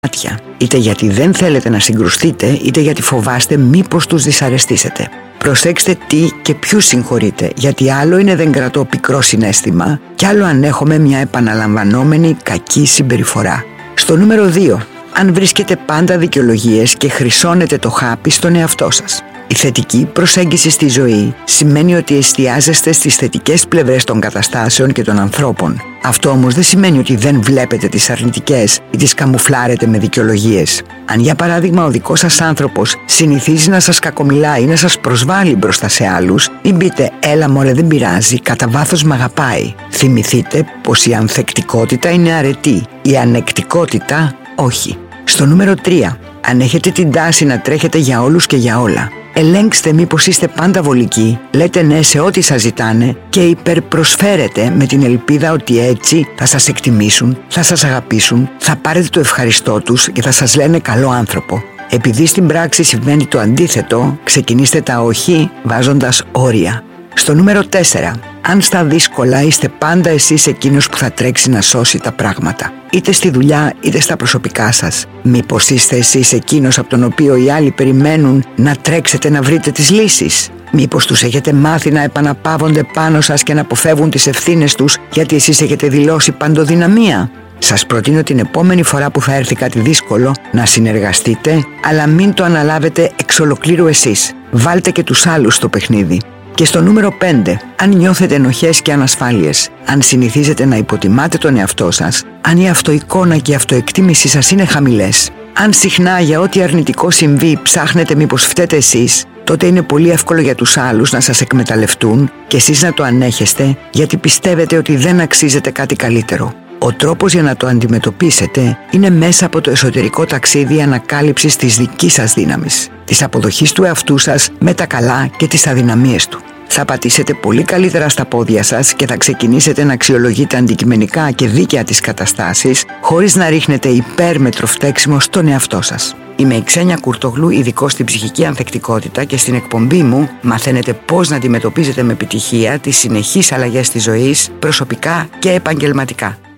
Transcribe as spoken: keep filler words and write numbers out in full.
μάτια. Είτε γιατί δεν θέλετε να συγκρουστείτε, είτε γιατί φοβάστε μήπως τους δυσαρεστήσετε. Προσέξτε τι και ποιους συγχωρείτε, γιατί άλλο είναι δεν κρατώ πικρό συναίσθημα και άλλο αν έχουμε μια επαναλαμβανόμενη κακή συμπεριφορά. Στο νούμερο δύο. Αν βρίσκετε πάντα δικαιολογίες και χρυσώνετε το χάπι στον εαυτό σας. Η θετική προσέγγιση στη ζωή σημαίνει ότι εστιάζεστε στις θετικές πλευρές των καταστάσεων και των ανθρώπων. Αυτό όμως δεν σημαίνει ότι δεν βλέπετε τις αρνητικές ή τις καμουφλάρετε με δικαιολογίες. Αν για παράδειγμα ο δικός σας άνθρωπος συνηθίζει να σας κακομιλάει ή να σας προσβάλλει μπροστά σε άλλους, μην πείτε «έλα μωρέ δεν πειράζει, κατά βάθος μ' αγαπάει». Θυμηθείτε πως η ανθεκτικότητα είναι αρετή, η ανεκτικότητα όχι. Στο νούμερο τρία. Αν έχετε την τάση να τρέχετε για όλους και για όλα, ελέγξτε μήπως είστε πάντα βολικοί, λέτε ναι σε ό,τι σας ζητάνε και υπερπροσφέρετε με την ελπίδα ότι έτσι θα σας εκτιμήσουν, θα σας αγαπήσουν, θα πάρετε το ευχαριστώ τους και θα σας λένε καλό άνθρωπο. Επειδή στην πράξη συμβαίνει το αντίθετο, ξεκινήστε τα όχι βάζοντας όρια. Στο νούμερο τέσσερα. Αν στα δύσκολα είστε πάντα εσείς εκείνος που θα τρέξει να σώσει τα πράγματα, είτε στη δουλειά είτε στα προσωπικά σας. Μήπως είστε εσείς εκείνος από τον οποίο οι άλλοι περιμένουν να τρέξετε να βρείτε τις λύσεις? Μήπως τους έχετε μάθει να επαναπαύονται πάνω σας και να αποφεύγουν τις ευθύνες τους γιατί εσείς έχετε δηλώσει παντοδυναμία? Σας προτείνω την επόμενη φορά που θα έρθει κάτι δύσκολο να συνεργαστείτε, αλλά μην το αναλάβετε εξ ολοκλήρου εσείς. Βάλτε και τους άλλους στο παιχνίδι. Και στο νούμερο πέντε. Αν νιώθετε ενοχές και ανασφάλειες, αν συνηθίζετε να υποτιμάτε τον εαυτό σας, αν η αυτοεικόνα και η αυτοεκτίμησή σας είναι χαμηλές, αν συχνά για ό,τι αρνητικό συμβεί ψάχνετε μήπως φταίτε εσείς, τότε είναι πολύ εύκολο για τους άλλους να σας εκμεταλλευτούν και εσείς να το ανέχεστε γιατί πιστεύετε ότι δεν αξίζετε κάτι καλύτερο. Ο τρόπος για να το αντιμετωπίσετε είναι μέσα από το εσωτερικό ταξίδι ανακάλυψης της δικής σας δύναμης, της αποδοχής του εαυτού σας με τα καλά και τις αδυναμίες του. Θα πατήσετε πολύ καλύτερα στα πόδια σας και θα ξεκινήσετε να αξιολογείτε αντικειμενικά και δίκαια τις καταστάσεις, χωρίς να ρίχνετε υπέρμετρο φταίξιμο στον εαυτό σας. Είμαι η Ξένια Κουρτογλού, ειδικός στην ψυχική ανθεκτικότητα, και στην εκπομπή μου μαθαίνετε πώς να αντιμετωπίζετε με επιτυχία τις συνεχείς αλλαγές της ζωής, προσωπικά και επαγγελματικά.